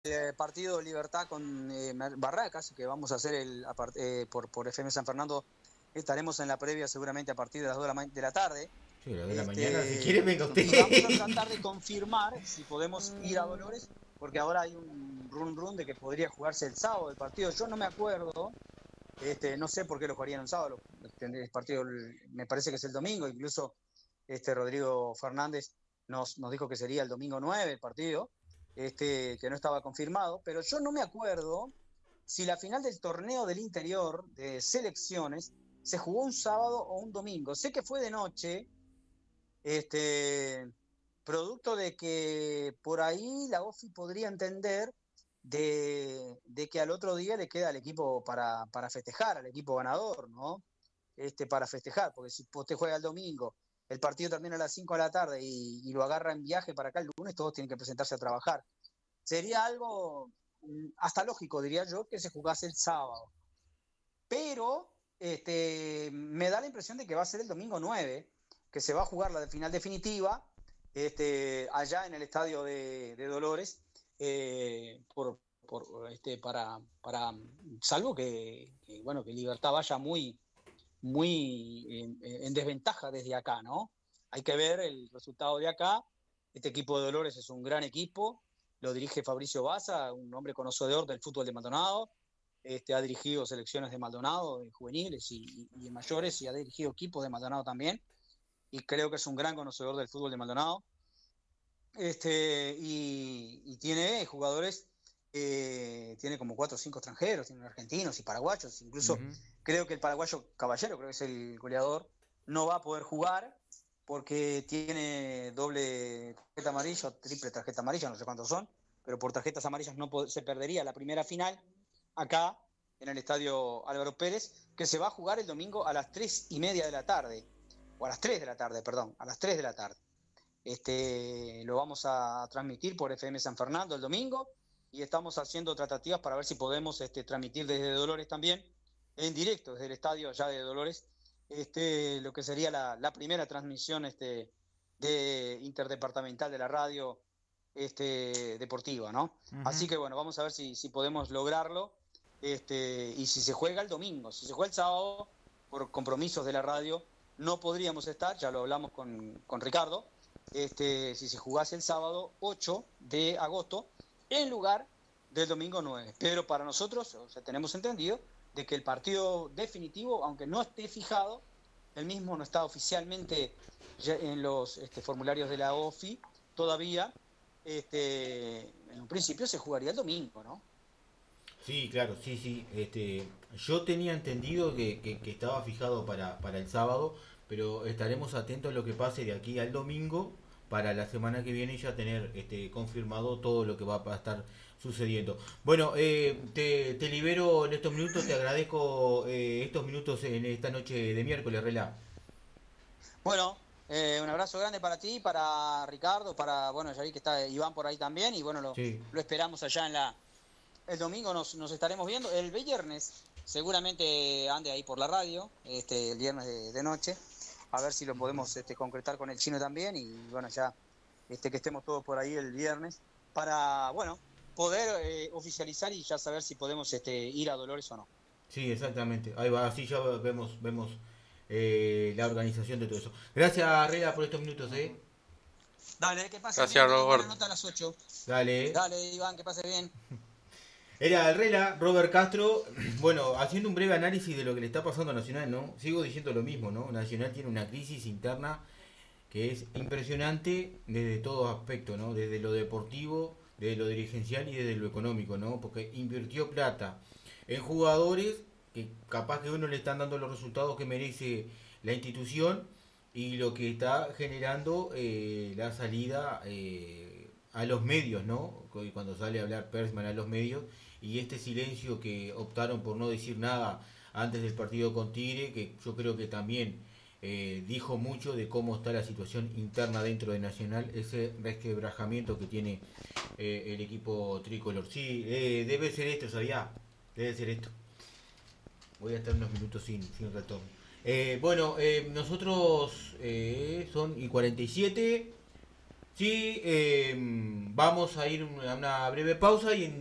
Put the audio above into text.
partido Libertad con Barracas, que vamos a hacer por FM San Fernando. Estaremos en la previa seguramente a partir de las 2 de la tarde. Sí, a las 2 de la mañana, si quiere venga usted. Y vamos a tratar de confirmar si podemos ir a Dolores, porque ahora hay un run de que podría jugarse el sábado el partido. Yo no me acuerdo, no sé por qué lo jugarían el sábado. El partido me parece que es el domingo, incluso Rodrigo Fernández nos dijo que sería el domingo 9 el partido, que no estaba confirmado, pero yo no me acuerdo si la final del torneo del interior de selecciones se jugó un sábado o un domingo. Sé que fue de noche, producto de que por ahí la OFI podría entender de que al otro día le queda al equipo para festejar, al equipo ganador, ¿no? Para festejar, porque si usted juega el domingo, el partido termina a las 5 de la tarde y lo agarra en viaje para acá el lunes, todos tienen que presentarse a trabajar. Sería algo hasta lógico, diría yo, que se jugase el sábado. Pero me da la impresión de que va a ser el domingo 9, que se va a jugar la final definitiva allá en el estadio de Dolores, para salvo que Libertad vaya muy en desventaja desde acá, ¿no? Hay que ver el resultado de acá. Este equipo de Dolores es un gran equipo, lo dirige Fabricio Baza, un hombre conocedor del fútbol de Maldonado. Ha dirigido selecciones de Maldonado, de juveniles y de mayores, y ha dirigido equipos de Maldonado también, y creo que es un gran conocedor del fútbol de Maldonado. Y tiene jugadores, tiene como 4 o 5 extranjeros, tiene argentinos y paraguayos, incluso creo que el paraguayo Caballero, creo que es el goleador, no va a poder jugar porque tiene doble tarjeta amarilla o triple tarjeta amarilla, no sé cuántos son, pero por tarjetas amarillas se perdería la primera final acá en el estadio Álvaro Pérez, que se va a jugar el domingo a las 3:30 de la tarde, o a las 3 de la tarde, perdón, a las 3 de la tarde. Lo vamos a transmitir por FM San Fernando el domingo, y estamos haciendo tratativas para ver si podemos transmitir desde Dolores también, en directo, desde el estadio allá de Dolores, lo que sería la primera transmisión de interdepartamental de la radio deportiva, ¿no? Así que bueno, vamos a ver si podemos lograrlo, y si se juega el domingo. Si se juega el sábado, por compromisos de la radio, no podríamos estar, ya lo hablamos con Ricardo, si se jugase el sábado 8 de agosto en lugar del domingo 9. Pero para nosotros, o sea, tenemos entendido de que el partido definitivo, aunque no esté fijado, el mismo no está oficialmente en los formularios de la OFI todavía, en un principio se jugaría el domingo, ¿no? Sí, claro, sí. Yo tenía entendido que estaba fijado para el sábado, pero estaremos atentos a lo que pase de aquí al domingo para la semana que viene ya tener confirmado todo lo que va a estar sucediendo. Bueno, te libero en estos minutos, te agradezco estos minutos en esta noche de miércoles, Rela. Bueno, un abrazo grande para ti, para Ricardo, ya vi que está Iván por ahí también, y bueno, Sí. lo esperamos allá el domingo nos estaremos viendo. El viernes seguramente ande ahí por la radio, el viernes de noche, a ver si lo podemos concretar con el chino también, y bueno, ya que estemos todos por ahí el viernes para, bueno, poder oficializar y ya saber si podemos ir a Dolores o no. Sí, exactamente. Ahí va, así ya vemos la organización de todo eso. Gracias, Rela, por estos minutos, ¿eh? Dale, que pase Gracias, bien, tengo buena Robert. nota a las 8. Dale. Dale, Iván, que pase bien. Era el Rela, Robert Castro. Bueno, haciendo un breve análisis de lo que le está pasando a Nacional, ¿no? Sigo diciendo lo mismo, ¿no? Nacional tiene una crisis interna que es impresionante desde todo aspecto, ¿no? Desde lo deportivo, desde lo dirigencial y desde lo económico, ¿no? Porque invirtió plata en jugadores que capaz que uno le están dando los resultados que merece la institución, y lo que está generando la salida a los medios, ¿no? Cuando sale a hablar Persman a los medios, y este silencio que optaron por no decir nada antes del partido con Tigre, que yo creo que también dijo mucho de cómo está la situación interna dentro de Nacional, ese resquebrajamiento que tiene el equipo tricolor. Sí, debe ser esto, ¿sabía? Debe ser esto. Voy a estar unos minutos sin retorno. Nosotros son y 47. Sí, vamos a ir a una breve pausa y en